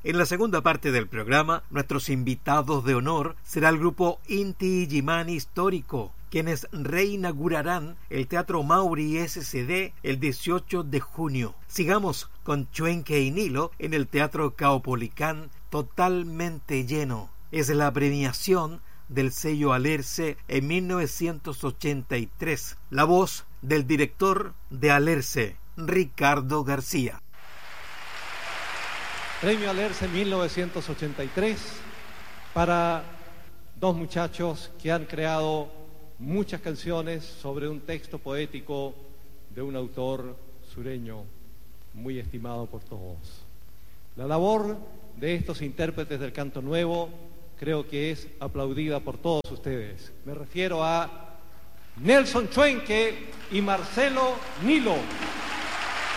En la segunda parte del programa, nuestros invitados de honor será el grupo Inti Illimani Histórico, quienes reinaugurarán el Teatro Mauri SCD el 18 de junio. Sigamos con Chuenque y Nilo en el Teatro Caupolicán, totalmente lleno. Es la premiación del sello Alerce en 1983. La voz del director de Alerce, Ricardo García. Premio Alerce 1983 para dos muchachos que han creado muchas canciones sobre un texto poético de un autor sureño muy estimado por todos. La labor de estos intérpretes del canto nuevo creo que es aplaudida por todos ustedes. Me refiero a Nelson Chuenque y Marcelo Nilo.